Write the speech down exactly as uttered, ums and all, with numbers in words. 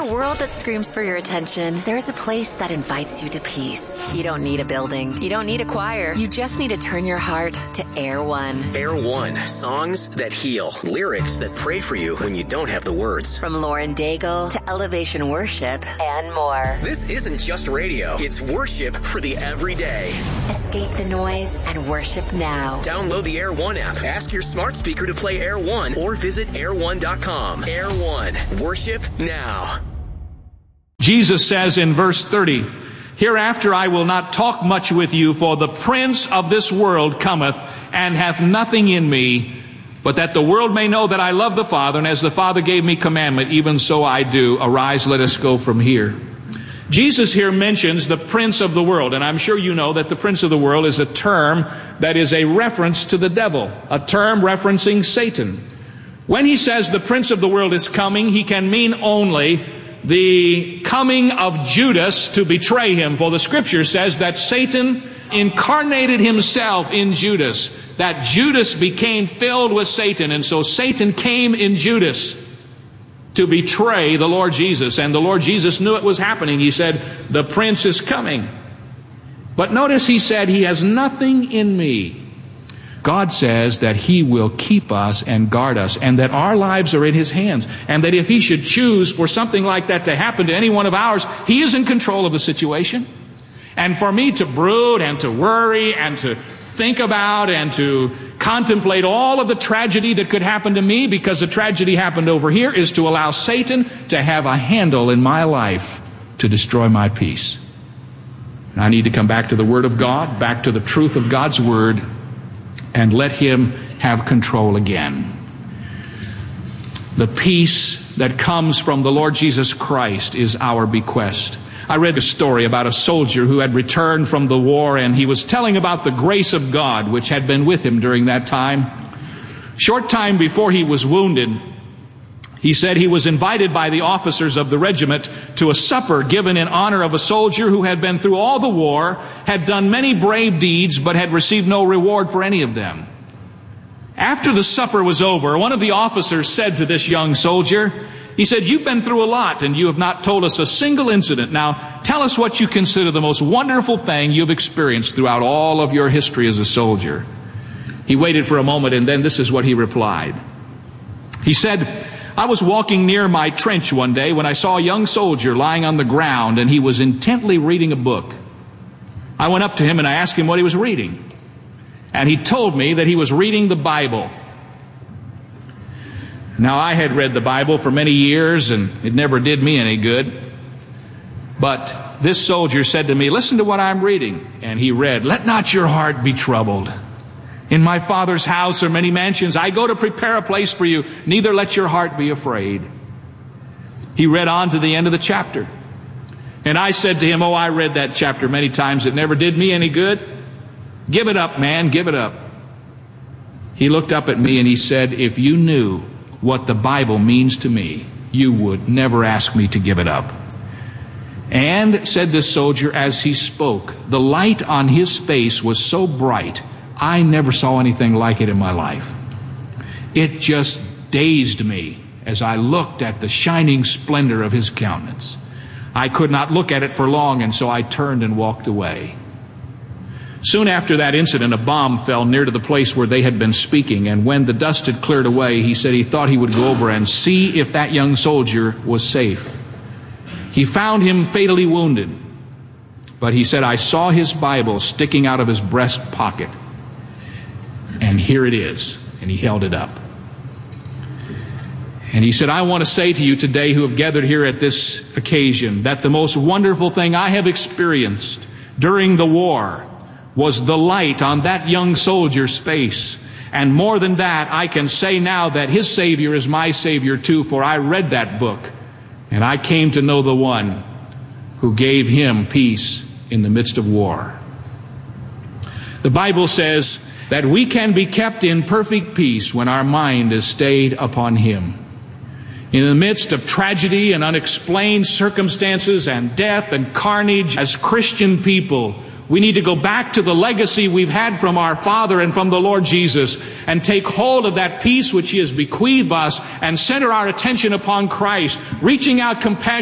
a world that screams for your attention, there's a place that invites you to peace. You don't need a building. You don't need a choir. You just need to turn your heart to Air One. Air One. Songs that heal. Lyrics that pray for you when you don't have the words. From Lauren Daigle to Elevation Worship and more. This isn't just radio. It's worship for the everyday. Escape the noise and worship now. Download the Air One app. Ask your smart speaker to play Air One or visit air one dot com. Air One. Worship now. Jesus says in verse thirty, "Hereafter I will not talk much with you, for the prince of this world cometh, and hath nothing in me, but that the world may know that I love the Father, and as the Father gave me commandment, even so I do. Arise, let us go from here." Jesus here mentions the prince of the world, and I'm sure you know that the prince of the world is a term that is a reference to the devil, a term referencing Satan. When he says the prince of the world is coming, he can mean only the coming of Judas to betray him. For the scripture says that Satan incarnated himself in Judas, that Judas became filled with Satan, and so Satan came in Judas to betray the Lord Jesus. And the Lord Jesus knew it was happening. He said, the prince is coming. But notice he said, he has nothing in me. God says that he will keep us and guard us, and that our lives are in his hands, and that if he should choose for something like that to happen to any one of ours, he is in control of the situation. And for me to brood and to worry and to think about and to contemplate all of the tragedy that could happen to me because the tragedy happened over here is to allow Satan to have a handle in my life to destroy my peace. And I need to come back to the Word of God, back to the truth of God's Word, and let him have control again. The peace that comes from the Lord Jesus Christ is our bequest. I read a story about a soldier who had returned from the war, and he was telling about the grace of God which had been with him during that time. Short time before he was wounded, he said he was invited by the officers of the regiment to a supper given in honor of a soldier who had been through all the war, had done many brave deeds, but had received no reward for any of them. After the supper was over, one of the officers said to this young soldier, he said, "You've been through a lot and you have not told us a single incident. Now, tell us what you consider the most wonderful thing you've experienced throughout all of your history as a soldier." He waited for a moment, and then this is what he replied. He said, "I was walking near my trench one day when I saw a young soldier lying on the ground, and he was intently reading a book. I went up to him and I asked him what he was reading. And he told me that he was reading the Bible. Now, I had read the Bible for many years, and it never did me any good. But this soldier said to me, 'Listen to what I'm reading.' And he read, 'Let not your heart be troubled. In my Father's house are many mansions. I go to prepare a place for you. Neither let your heart be afraid.'" He read on to the end of the chapter. And I said to him, "Oh, I read that chapter many times. It never did me any good. Give it up, man, give it up." He looked up at me and he said, "If you knew what the Bible means to me, you would never ask me to give it up." And, said this soldier as he spoke, the light on his face was so bright, I never saw anything like it in my life. It just dazed me as I looked at the shining splendor of his countenance. I could not look at it for long, and so I turned and walked away. Soon after that incident, a bomb fell near to the place where they had been speaking, and when the dust had cleared away, he said he thought he would go over and see if that young soldier was safe. He found him fatally wounded, but he said, "I saw his Bible sticking out of his breast pocket, and here it is," and he held it up. And he said, "I want to say to you today who have gathered here at this occasion that the most wonderful thing I have experienced during the war was the light on that young soldier's face. And more than that, I can say now that his Savior is my Savior too, for I read that book, and I came to know the one who gave him peace in the midst of war." The Bible says that we can be kept in perfect peace when our mind is stayed upon him. In the midst of tragedy and unexplained circumstances and death and carnage, as Christian people, we need to go back to the legacy we've had from our Father and from the Lord Jesus and take hold of that peace which he has bequeathed us and center our attention upon Christ, reaching out compassion